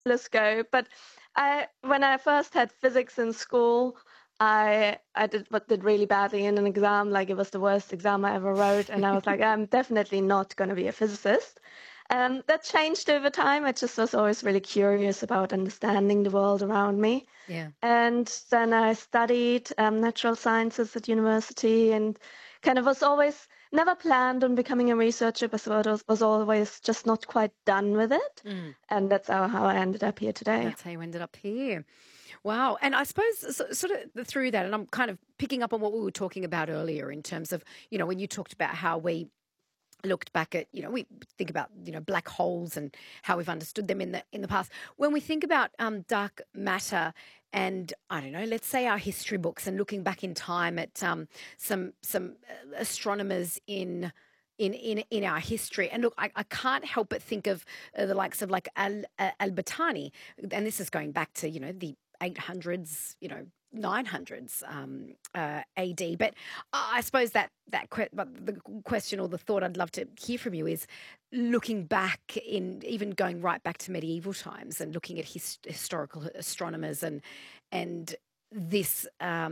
telescope. But when I first had physics in school, I did really badly in an exam. Like it was the worst exam I ever wrote, and I was like, I'm definitely not going to be a physicist. That changed over time. I just was always really curious about understanding the world around me. Yeah. And then I studied natural sciences at university and kind of was always never planned on becoming a researcher, but was always just not quite done with it. Mm. And that's how I ended up here today. That's how you ended up here. Wow. And I suppose sort of through that, and I'm kind of picking up on what we were talking about earlier in terms of, when you talked about how we looked back at, we think about, black holes and how we've understood them in the past. When we think about dark matter and, I don't know, let's say our history books and looking back in time at some astronomers in our history. And look, I can't help but think of the likes of like Al-Battani. And this is going back to, the 800s, 900s AD. But I suppose but the question or the thought I'd love to hear from you is looking back in even going right back to medieval times and looking at historical astronomers and this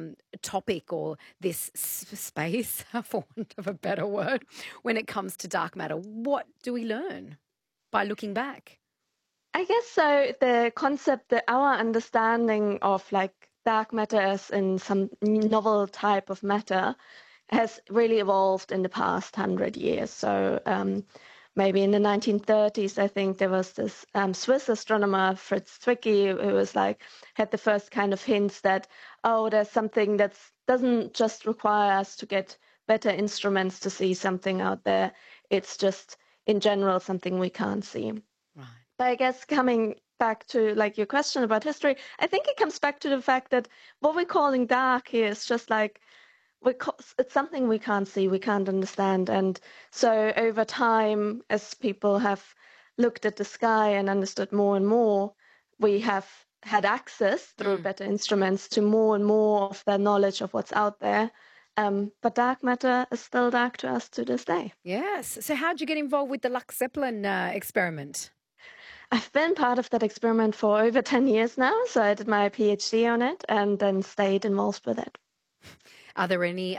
topic or this space, for want of a better word, when it comes to dark matter. What do we learn by looking back? I guess so. The concept that our understanding of like dark matter as in some novel type of matter has really evolved in the past 100 years. So maybe in the 1930s, I think there was this Swiss astronomer, Fritz Zwicky, who was like, had the first kind of hints that, oh, there's something that doesn't just require us to get better instruments to see something out there. It's just in general something we can't see. Right. But I guess coming back to like your question about history, I think it comes back to the fact that what we're calling dark here is just like it's something we can't see, we can't understand. And so over time, as people have looked at the sky and understood more and more, we have had access through Mm. better instruments to more and more of the knowledge of what's out there. But dark matter is still dark to us to this day. Yes. So how'd you get involved with the Lux Zeppelin experiment? I've been part of that experiment for over 10 years now, so I did my PhD on it and then stayed involved with it. Are there any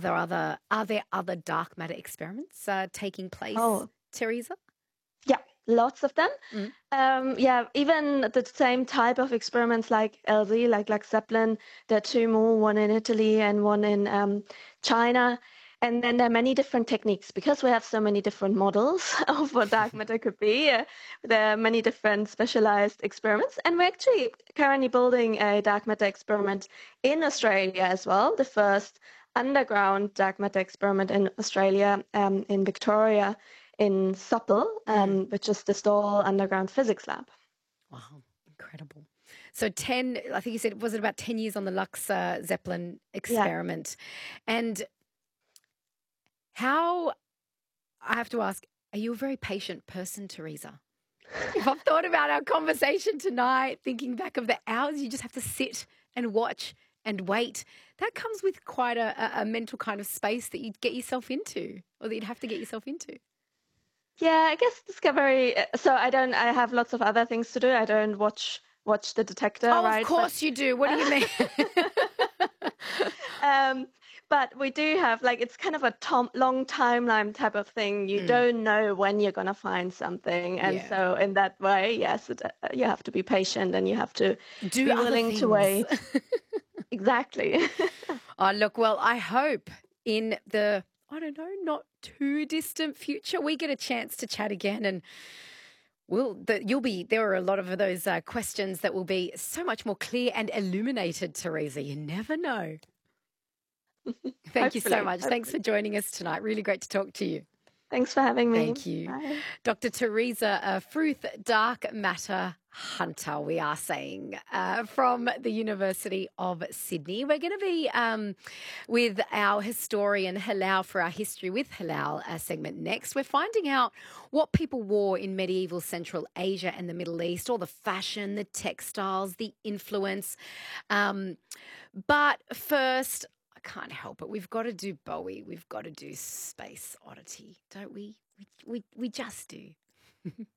are there other dark matter experiments taking place, Oh, Teresa? yeah, lots of them. Mm. Yeah, even the same type of experiments like LZ, like Zeppelin, there are two more, one in Italy and one in China. And then there are many different techniques because we have so many different models of what dark matter could be. There are many different specialized experiments. And we're actually currently building a dark matter experiment in Australia as well, the first underground dark matter experiment in Australia, in Victoria in SUPL, Mm. which is the Stoll Underground Physics Lab. Wow, incredible. So 10, I think you said, was it about 10 years on the Lux Zeppelin Yeah. experiment? And how, I have to ask, are you a very patient person, Teresa? If I've thought about our conversation tonight, thinking back of the hours you just have to sit and watch and wait, that comes with quite a mental kind of space that you'd get yourself into or that you'd have to get yourself into. Yeah, I guess Discovery. So I have lots of other things to do. I don't watch The Detector, Oh, of right? But course you do. What do you mean? um, but we do have like it's kind of a long timeline type of thing. You Mm, don't know when you're gonna find something, and yeah. so in that way, yes, you have to be patient and you have to Do be other willing to things. wait. Exactly. Oh, look, well, I hope in the, I don't know, not too distant future, we get a chance to chat again and there are a lot of those questions that will be so much more clear and illuminated, Teresa. You never know. Thank you so Hopefully, much. Thanks hopefully. for joining us tonight. Really great to talk to you. Thanks for having me. Thank you. Bye. Dr. Teresa Fruth, Dark Matter Hunter, we are saying, from the University of Sydney. We're going to be with our historian Halal for our History with Halal segment next. We're finding out what people wore in medieval Central Asia and the Middle East, all the fashion, the textiles, the influence. But first, I can't help it. We've got to do Bowie. We've got to do Space Oddity, don't we? We just do.